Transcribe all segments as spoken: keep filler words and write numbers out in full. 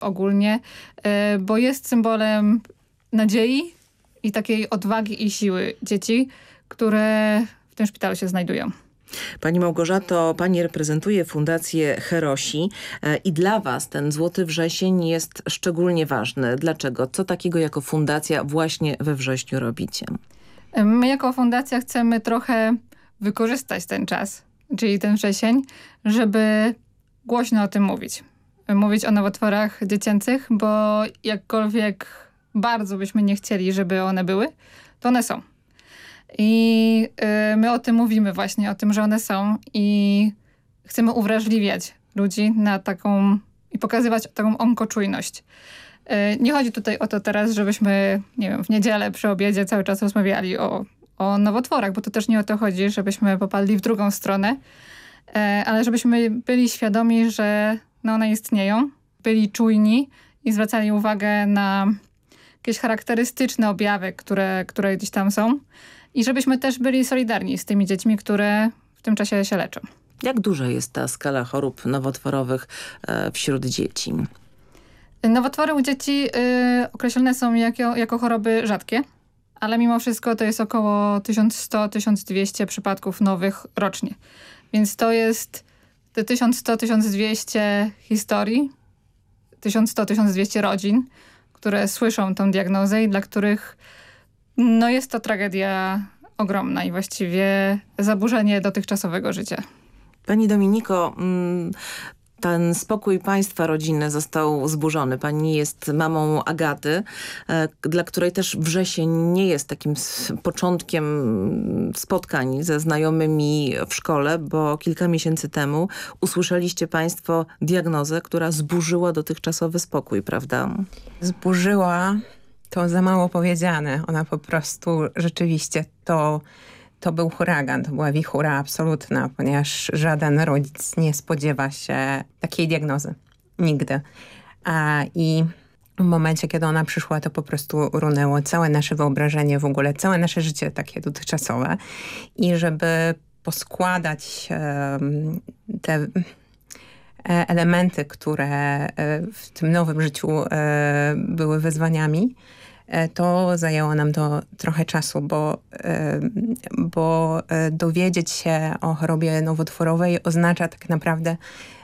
ogólnie, e, bo jest symbolem nadziei i takiej odwagi i siły dzieci, które w tym szpitalu się znajdują. Pani Małgorzato, pani reprezentuje Fundację Herosi i dla was ten Złoty Wrzesień jest szczególnie ważny. Dlaczego? Co takiego jako fundacja właśnie we wrześniu robicie? My jako fundacja chcemy trochę wykorzystać ten czas, czyli ten wrzesień, żeby głośno o tym mówić. Mówić o nowotworach dziecięcych, bo jakkolwiek bardzo byśmy nie chcieli, żeby one były, to one są. I y, my o tym mówimy właśnie, o tym, że one są i chcemy uwrażliwiać ludzi na taką i pokazywać taką onkoczujność. Y, nie chodzi tutaj o to teraz, żebyśmy, nie wiem, w niedzielę przy obiedzie cały czas rozmawiali o, o nowotworach, bo to też nie o to chodzi, żebyśmy popadli w drugą stronę, y, ale żebyśmy byli świadomi, że no, one istnieją, byli czujni i zwracali uwagę na jakieś charakterystyczne objawy, które, które gdzieś tam są. I żebyśmy też byli solidarni z tymi dziećmi, które w tym czasie się leczą. Jak duża jest ta skala chorób nowotworowych e, wśród dzieci? Nowotwory u dzieci y, określone są jako, jako choroby rzadkie, ale mimo wszystko to jest około tysiąc sto do tysiąca dwieście przypadków nowych rocznie. Więc to jest te tysiąc sto do tysiąca dwieście historii, tysiąc sto do tysiąca dwieście rodzin, które słyszą tą diagnozę i dla których no jest to tragedia ogromna i właściwie zaburzenie dotychczasowego życia. Pani Dominiko, ten spokój państwa rodzinny został zburzony. Pani jest mamą Agaty, dla której też wrzesień nie jest takim początkiem spotkań ze znajomymi w szkole, bo kilka miesięcy temu usłyszeliście państwo diagnozę, która zburzyła dotychczasowy spokój, prawda? Zburzyła. To za mało powiedziane. Ona po prostu rzeczywiście to, to był huragan, to była wichura absolutna, ponieważ żaden rodzic nie spodziewa się takiej diagnozy. Nigdy. A, I w momencie, kiedy ona przyszła, to po prostu runęło całe nasze wyobrażenie, w ogóle całe nasze życie takie dotychczasowe. I żeby poskładać um, te elementy, które w tym nowym życiu były wyzwaniami, to zajęło nam to trochę czasu, bo, bo dowiedzieć się o chorobie nowotworowej oznacza tak naprawdę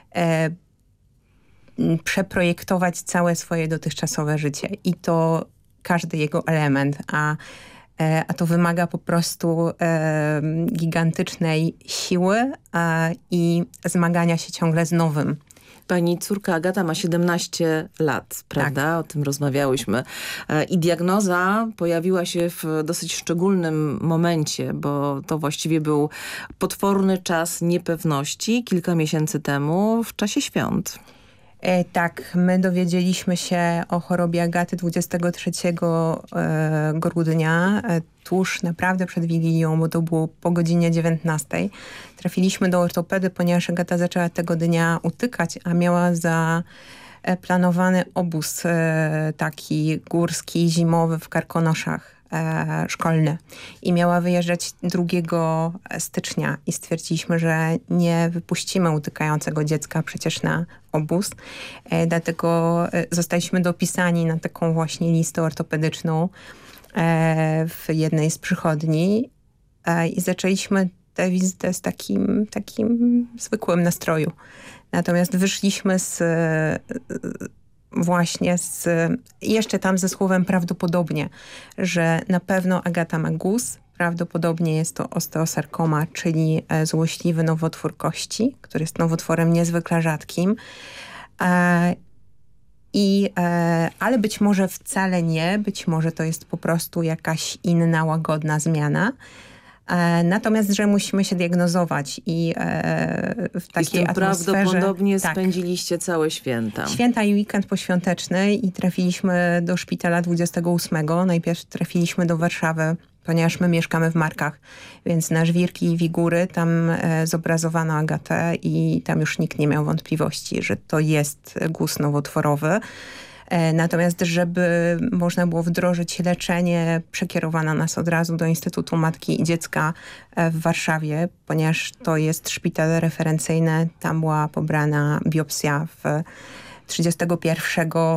przeprojektować całe swoje dotychczasowe życie i to każdy jego element, a, a to wymaga po prostu gigantycznej siły i zmagania się ciągle z nowym. Pani córka Agata ma siedemnaście lat, prawda? Tak. O tym rozmawiałyśmy. I diagnoza pojawiła się w dosyć szczególnym momencie, bo to właściwie był potworny czas niepewności kilka miesięcy temu w czasie świąt. E, tak, my dowiedzieliśmy się o chorobie Agaty dwudziestego trzeciego grudnia, e, tuż naprawdę przed Wigilią, bo to było po godzinie dziewiętnastej. Trafiliśmy do ortopedy, ponieważ Agata zaczęła tego dnia utykać, a miała za e, planowany obóz e, taki górski, zimowy w Karkonoszach. E, szkolny i miała wyjeżdżać drugiego stycznia i stwierdziliśmy, że nie wypuścimy utykającego dziecka przecież na obóz. E, dlatego e, zostaliśmy dopisani na taką właśnie listę ortopedyczną e, w jednej z przychodni e, i zaczęliśmy tę wizytę z takim, takim zwykłym nastroju. Natomiast wyszliśmy z e, właśnie z, jeszcze tam ze słowem prawdopodobnie, że na pewno Agata ma guz, prawdopodobnie jest to osteosarkoma, czyli złośliwy nowotwór kości, który jest nowotworem niezwykle rzadkim. E, i, e, ale być może wcale nie, być może to jest po prostu jakaś inna, łagodna zmiana. E, natomiast, że musimy się diagnozować i e, w takiej I atmosferze... prawdopodobnie tak, spędziliście całe święta. Święta i weekend poświąteczny i trafiliśmy do szpitala dwudziestego ósmego. Najpierw trafiliśmy do Warszawy, ponieważ my mieszkamy w Markach, więc na Żwirki i Wigury tam e, zobrazowano Agatę i tam już nikt nie miał wątpliwości, że to jest guz nowotworowy. Natomiast, żeby można było wdrożyć leczenie, przekierowano nas od razu do Instytutu Matki i Dziecka w Warszawie, ponieważ to jest szpital referencyjny. Tam była pobrana biopsja w, trzydziestego pierwszego